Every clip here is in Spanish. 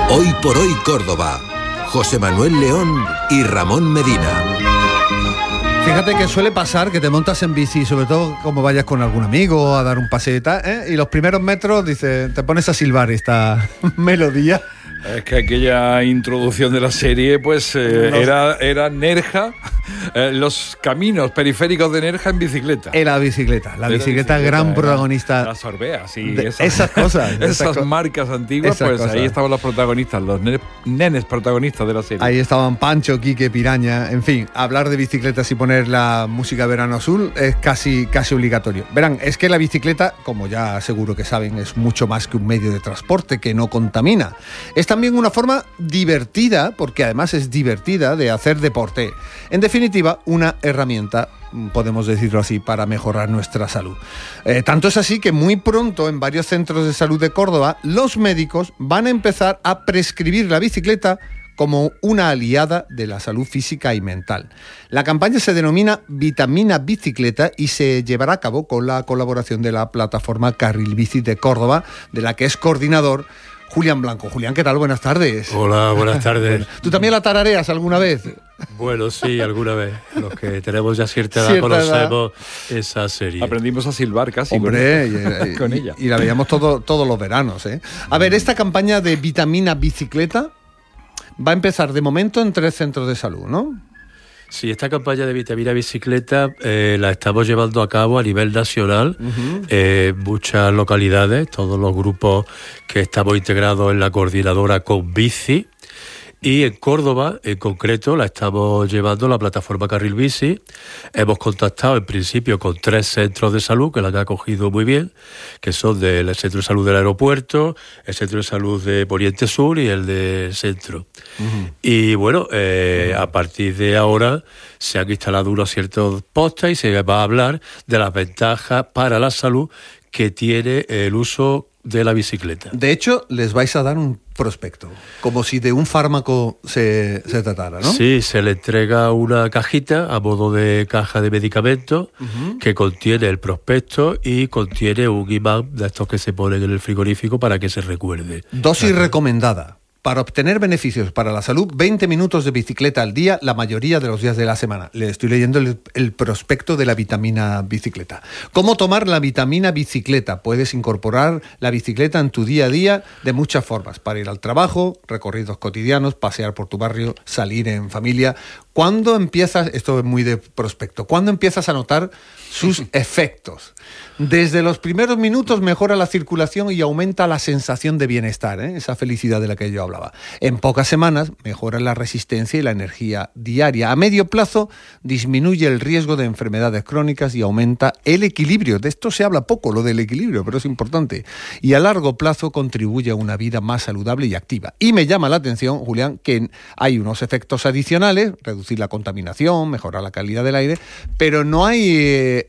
Hoy por hoy Córdoba. José Manuel León y Ramón Medina. Fíjate que suele pasar que te montas en bici, sobre todo como vayas con algún amigo a dar un paseo y tal, y los primeros metros te pones a silbar esta melodía. Es que aquella introducción de la serie, pues era Nerja, los caminos periféricos de Nerja en bicicleta. La bicicleta gran protagonista. Las Orbeas y esas cosas. esas marcas antiguas, esas pues cosas. ahí estaban los protagonistas, los nenes protagonistas de la serie. Ahí estaban Pancho, Quique, Piraña, en fin, hablar de bicicletas y poner la música Verano Azul es casi obligatorio. Verán, es que la bicicleta, como ya seguro que saben, es mucho más que un medio de transporte que no contamina. Es también una forma divertida, porque además es divertida, de hacer deporte. En definitiva, una herramienta, podemos decirlo así, para mejorar nuestra salud. Tanto es así que muy pronto en varios centros de salud de Córdoba, los médicos van a empezar a prescribir la bicicleta como una aliada de la salud física y mental. La campaña se denomina Vitamina Bicicleta y se llevará a cabo con la colaboración de la plataforma Carril Bici de Córdoba, de la que es coordinador Julián Blanco. Julián, ¿qué tal? Buenas tardes. Hola, buenas tardes. ¿Tú también la tarareas alguna vez? Bueno, sí, alguna vez. Los que tenemos ya cierta edad conocemos esa serie. Aprendimos a silbar casi. Hombre, con ella. Y la veíamos todos los veranos, ¿eh? A ver, esta campaña de Vitamina Bicicleta va a empezar de momento en 3 centros de salud, ¿no? Sí, esta campaña de Vitamina Bicicleta la estamos llevando a cabo a nivel nacional, muchas localidades, todos los grupos que estamos integrados en la coordinadora con Bici. Y en Córdoba, en concreto, la estamos llevando la plataforma Carril Bici. Hemos contactado en principio con 3 centros de salud que la han acogido muy bien, que son el Centro de Salud del Aeropuerto, el Centro de Salud de Poniente Sur y el del Centro. Y bueno, a partir de ahora se han instalado unos ciertos postes y se va a hablar de las ventajas para la salud que tiene el uso de la bicicleta. De hecho, les vais a dar un prospecto, como si de un fármaco se tratara, ¿no? Sí, se le entrega una cajita a modo de caja de medicamentos que contiene el prospecto y contiene un imán de estos que se ponen en el frigorífico para que se recuerde. Dosis recomendada. Para obtener beneficios para la salud, 20 minutos de bicicleta al día, la mayoría de los días de la semana. Le estoy leyendo el prospecto de la vitamina bicicleta. ¿Cómo tomar la vitamina bicicleta? Puedes incorporar la bicicleta en tu día a día de muchas formas. Para ir al trabajo, recorridos cotidianos, pasear por tu barrio, salir en familia. ¿Cuándo empiezas, esto es muy de prospecto, cuándo empiezas a notar sus efectos? Desde los primeros minutos mejora la circulación y aumenta la sensación de bienestar, esa felicidad de la que yo hablaba. En pocas semanas mejora la resistencia y la energía diaria. A medio plazo disminuye el riesgo de enfermedades crónicas y aumenta el equilibrio. De esto se habla poco, lo del equilibrio, pero es importante. Y a largo plazo contribuye a una vida más saludable y activa. Y me llama la atención, Julián, que hay unos efectos adicionales, reducir la contaminación, mejorar la calidad del aire, pero no hay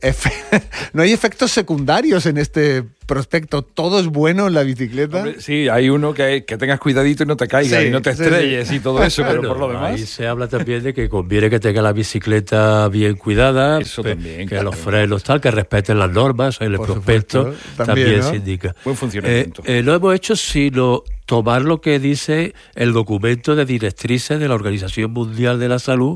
efectos secundarios en este prospecto. ¿Todo es bueno en la bicicleta? Hombre, sí, hay uno que tengas cuidadito y no te caigas y no te estrelles y todo eso, pero por lo demás... Ahí se habla también de que conviene que tenga la bicicleta bien cuidada, eso también, que los frenos tal, que respeten las normas, en el prospecto también, ¿no? Se indica. Buen funcionamiento. No hemos hecho sino tomar lo que dice el documento de directrices de la Organización Mundial de la Salud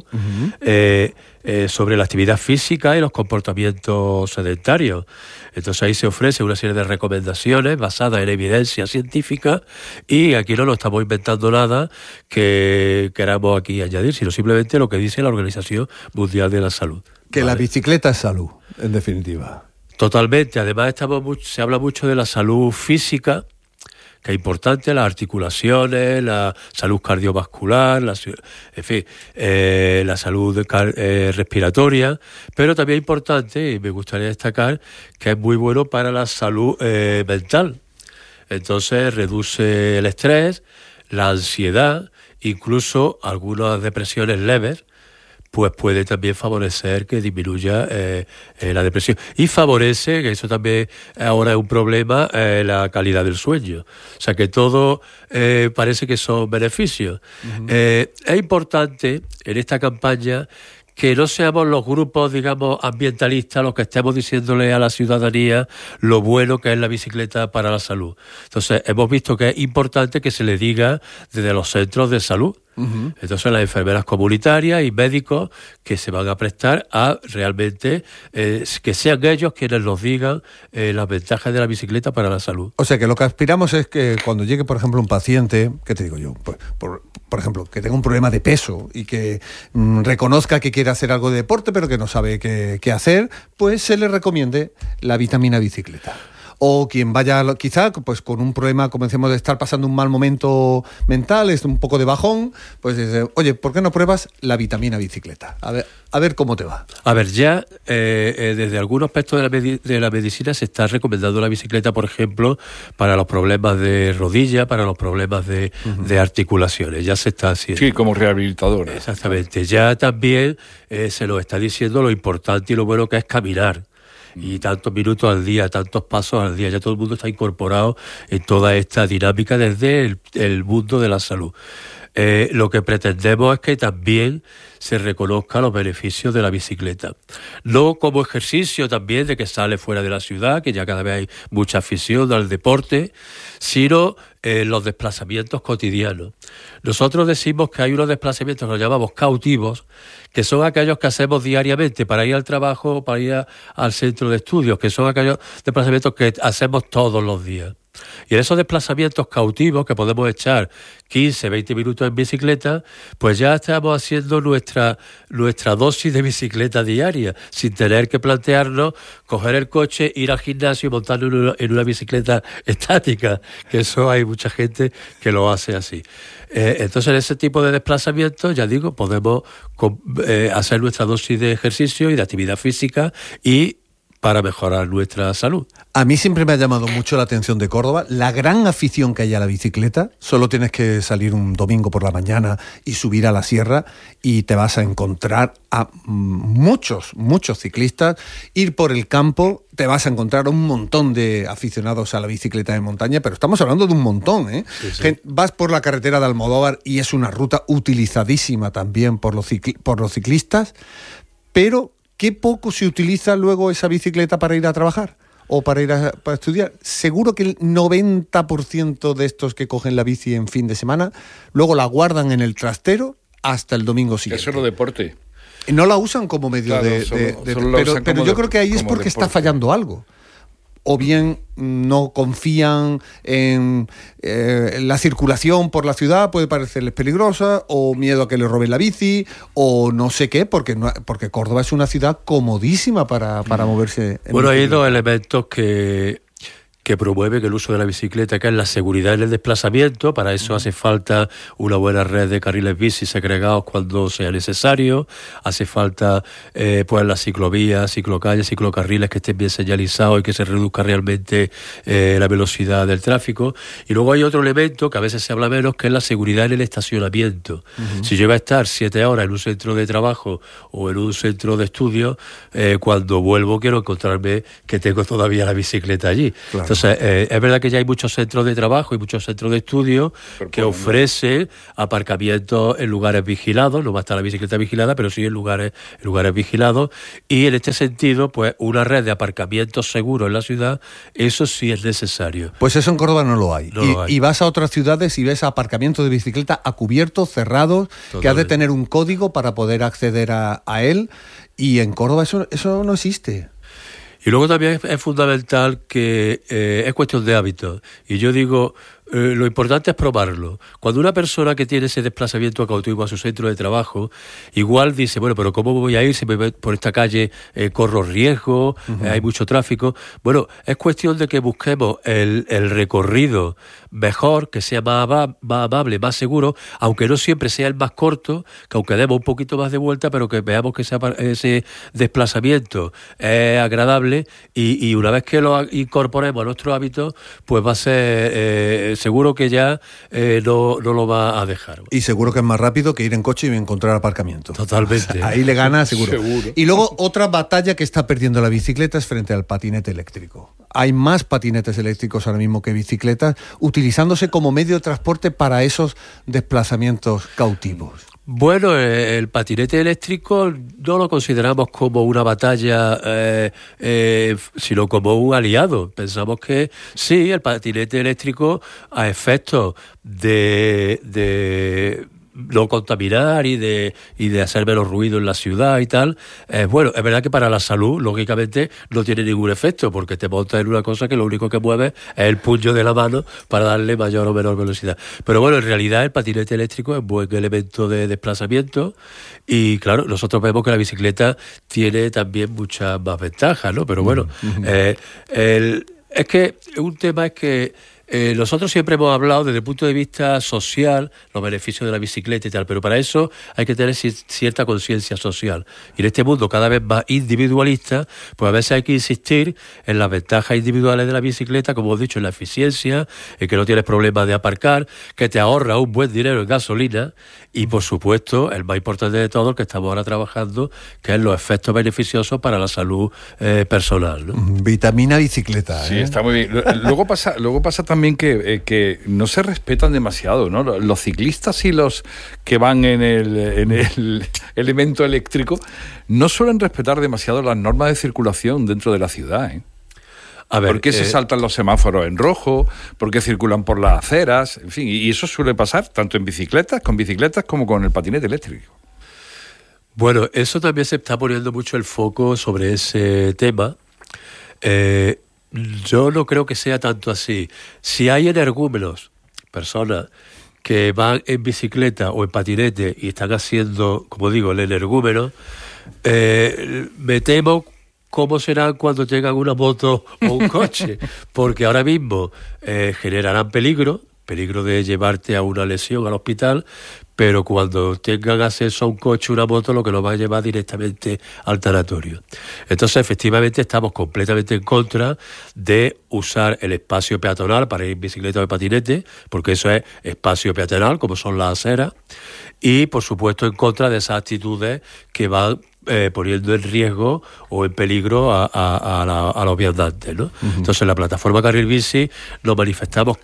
sobre la actividad física y los comportamientos sedentarios. Entonces ahí se ofrece una serie de recomendaciones basadas en evidencia científica y aquí no nos estamos inventando nada que queramos aquí añadir, sino simplemente lo que dice la Organización Mundial de la Salud. Que la bicicleta es salud, en definitiva. Totalmente. Además se habla mucho de la salud física, que es importante, las articulaciones, la salud cardiovascular, la salud respiratoria, pero también es importante, y me gustaría destacar, que es muy bueno para la salud mental. Entonces reduce el estrés, la ansiedad, incluso algunas depresiones leves, pues puede también favorecer que disminuya la depresión. Y favorece, que eso también ahora es un problema, la calidad del sueño. O sea que todo parece que son beneficios. Es importante en esta campaña que no seamos los grupos, digamos, ambientalistas los que estemos diciéndole a la ciudadanía lo bueno que es la bicicleta para la salud. Entonces, hemos visto que es importante que se le diga desde los centros de salud. Entonces las enfermeras comunitarias y médicos que se van a prestar a realmente que sean ellos quienes nos digan las ventajas de la bicicleta para la salud. O sea que lo que aspiramos es que cuando llegue, por ejemplo, un paciente, ¿qué te digo yo? Pues, por ejemplo, que tenga un problema de peso y que reconozca que quiere hacer algo de deporte pero que no sabe qué hacer, pues se le recomiende la vitamina bicicleta. O quien vaya quizá pues con un problema, como decíamos, de estar pasando un mal momento mental, es un poco de bajón, pues dice, oye, ¿por qué no pruebas la vitamina bicicleta? A ver cómo te va. A ver, ya desde algunos aspectos de la medicina se está recomendando la bicicleta, por ejemplo, para los problemas de rodilla, para los problemas de articulaciones. Ya se está haciendo. Sí, como rehabilitador. Exactamente. Ya también se nos está diciendo lo importante y lo bueno que es caminar. Y tantos minutos al día, tantos pasos al día. Ya todo el mundo está incorporado en toda esta dinámica desde el mundo de la salud. Lo que pretendemos es que también se reconozca los beneficios de la bicicleta. No como ejercicio también de que sale fuera de la ciudad, que ya cada vez hay mucha afición al deporte, sino los desplazamientos cotidianos. Nosotros decimos que hay unos desplazamientos que los llamamos cautivos, que son aquellos que hacemos diariamente para ir al trabajo o para ir al centro de estudios, que son aquellos desplazamientos que hacemos todos los días. Y en esos desplazamientos cautivos que podemos echar 15, 20 minutos en bicicleta, pues ya estamos haciendo nuestra dosis de bicicleta diaria, sin tener que plantearnos coger el coche, ir al gimnasio y montarlo en una bicicleta estática, que eso hay mucha gente que lo hace así. Entonces en ese tipo de desplazamientos, ya digo, podemos hacer nuestra dosis de ejercicio y de actividad física y para mejorar nuestra salud. A mí siempre me ha llamado mucho la atención de Córdoba la gran afición que hay a la bicicleta. Solo tienes que salir un domingo por la mañana y subir a la sierra y te vas a encontrar a muchos ciclistas. Ir por el campo, te vas a encontrar un montón de aficionados a la bicicleta de montaña, pero estamos hablando de un montón, ¿eh? Sí. Vas por la carretera de Almodóvar y es una ruta utilizadísima también por los ciclistas, pero qué poco se utiliza luego esa bicicleta para ir a trabajar o para estudiar. Seguro que el 90% de estos que cogen la bici en fin de semana luego la guardan en el trastero hasta el domingo siguiente. Eso es lo deporte. No la usan como medio pero yo creo que ahí es porque está fallando algo. O bien no confían en la circulación por la ciudad, puede parecerles peligrosa, o miedo a que le roben la bici, o no sé qué, porque Córdoba es una ciudad comodísima para moverse. Bueno, hay dos elementos que promueven el uso de la bicicleta, que es la seguridad en el desplazamiento. Para eso hace falta una buena red de carriles bici segregados cuando sea necesario. Hace falta pues las ciclovías, ciclocalles, ciclocarriles que estén bien señalizados y que se reduzca realmente la velocidad del tráfico. Y luego hay otro elemento que a veces se habla menos, que es la seguridad en el estacionamiento. Si yo voy a estar 7 horas en un centro de trabajo o en un centro de estudio, cuando vuelvo quiero encontrarme que tengo todavía la bicicleta allí. Claro. Entonces, es verdad que ya hay muchos centros de trabajo y muchos centros de estudio que ofrecen aparcamientos en lugares vigilados. No va a estar la bicicleta vigilada, pero sí en lugares vigilados. Y en este sentido, pues una red de aparcamientos seguros en la ciudad, eso sí es necesario. Pues eso en Córdoba no lo hay. Y vas a otras ciudades y ves aparcamientos de bicicleta a cubiertos, cerrados, totalmente, que has de tener un código para poder acceder a él. Y en Córdoba eso no existe. Y luego también es fundamental que es cuestión de hábitos. Y yo digo, lo importante es probarlo. Cuando una persona que tiene ese desplazamiento cautivo a su centro de trabajo, igual dice, bueno, pero ¿cómo voy a ir si por esta calle corro riesgo, hay mucho tráfico? Bueno, es cuestión de que busquemos el recorrido mejor, que sea más amable, más seguro, aunque no siempre sea el más corto, que aunque demos un poquito más de vuelta, pero que veamos que ese desplazamiento es agradable y una vez que lo incorporemos a nuestro hábito, pues va a ser seguro que ya no lo va a dejar. Y seguro que es más rápido que ir en coche y encontrar aparcamiento. Totalmente. Ahí le gana seguro. Y luego otra batalla que está perdiendo la bicicleta es frente al patinete eléctrico. Hay más patinetes eléctricos ahora mismo que bicicletas, utilizándose como medio de transporte para esos desplazamientos cautivos. Bueno, el patinete eléctrico no lo consideramos como una batalla, sino como un aliado. Pensamos que sí, el patinete eléctrico, a efectos de no contaminar y de hacer menos ruido en la ciudad y tal, bueno, es verdad que para la salud, lógicamente, no tiene ningún efecto, porque te montas en una cosa que lo único que mueve es el puño de la mano para darle mayor o menor velocidad. Pero bueno, en realidad el patinete eléctrico es un buen elemento de desplazamiento y claro, nosotros vemos que la bicicleta tiene también muchas más ventajas, ¿no? Pero bueno, es que un tema es que nosotros siempre hemos hablado desde el punto de vista social, los beneficios de la bicicleta y tal, pero para eso hay que tener cierta conciencia social. Y en este mundo cada vez más individualista, pues a veces hay que insistir en las ventajas individuales de la bicicleta, como hemos dicho, en la eficiencia, en que no tienes problemas de aparcar, que te ahorra un buen dinero en gasolina y, por supuesto, el más importante de todo, el que estamos ahora trabajando, que es los efectos beneficiosos para la salud personal, ¿no? Vitamina bicicleta. Sí, está muy bien. Luego pasa también que no se respetan demasiado, ¿no? Los ciclistas y los que van en el elemento eléctrico no suelen respetar demasiado las normas de circulación dentro de la ciudad, ¿eh? A ver, ¿por qué se saltan los semáforos en rojo? ¿Por qué circulan por las aceras? En fin, y eso suele pasar tanto con bicicletas como con el patinete eléctrico. Bueno, eso también se está poniendo mucho el foco sobre ese tema. Yo no creo que sea tanto así. Si hay energúmenos, personas que van en bicicleta o en patinete y están haciendo, como digo, el energúmeno, me temo cómo será cuando tengan una moto o un coche, porque ahora mismo generarán peligro de llevarte a una lesión al hospital, pero cuando tengan acceso a un coche o una moto, lo que lo va a llevar directamente al tanatorio. Entonces, efectivamente, estamos completamente en contra de usar el espacio peatonal para ir en bicicleta o en patinete, porque eso es espacio peatonal, como son las aceras, y, por supuesto, en contra de esas actitudes que van poniendo en riesgo o en peligro a los viandantes, ¿no? Uh-huh. Entonces, en la plataforma Carril Bici nos manifestamos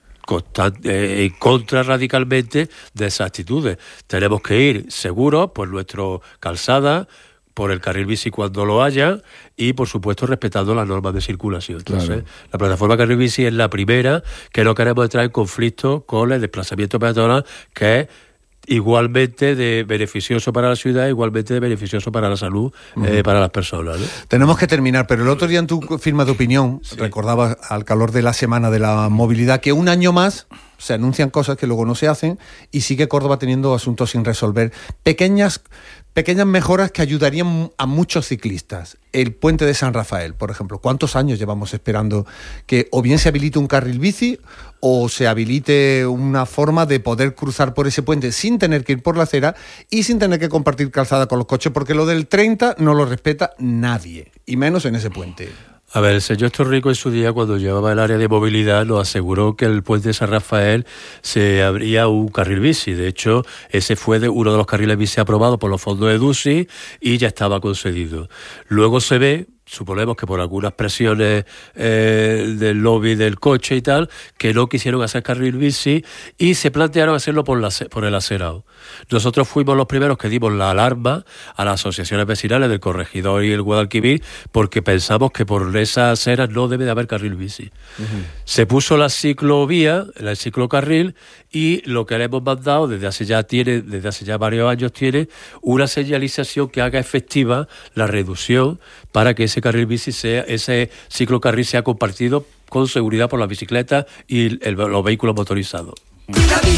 en contra radicalmente de esas actitudes. Tenemos que ir seguros por nuestra calzada, por el carril bici cuando lo haya y, por supuesto, respetando las normas de circulación. Entonces, claro, la plataforma Carril Bici es la primera que no queremos entrar en conflicto con el desplazamiento peatonal, que es igualmente de beneficioso para la ciudad, igualmente de beneficioso para la salud, para las personas, ¿no? Tenemos que terminar, pero el otro día en tu firma de opinión, sí, recordabas al calor de la Semana de la Movilidad que un año más se anuncian cosas que luego no se hacen y sigue Córdoba teniendo asuntos sin resolver. Pequeñas mejoras que ayudarían a muchos ciclistas. El puente de San Rafael, por ejemplo. ¿Cuántos años llevamos esperando que o bien se habilite un carril bici o se habilite una forma de poder cruzar por ese puente sin tener que ir por la acera y sin tener que compartir calzada con los coches? Porque lo del 30 no lo respeta nadie, y menos en ese puente. A ver, el señor Torrico en su día, cuando llevaba el área de movilidad, nos aseguró que el puente de San Rafael se abría un carril bici. De hecho, ese fue uno de los carriles bici aprobados por los fondos de DUSI y ya estaba concedido. Luego se ve, suponemos que por algunas presiones del lobby del coche y tal, que no quisieron hacer carril bici y se plantearon hacerlo por el acerado. Nosotros fuimos los primeros que dimos la alarma a las asociaciones vecinales del Corregidor y el Guadalquivir, porque pensamos que por esas aceras no debe de haber carril bici. Uh-huh. Se puso la ciclovía, el ciclocarril, y lo que le hemos mandado desde hace ya varios años tiene una señalización que haga efectiva la reducción para que ese carril bici ese ciclocarril sea compartido con seguridad por las bicicletas y los vehículos motorizados.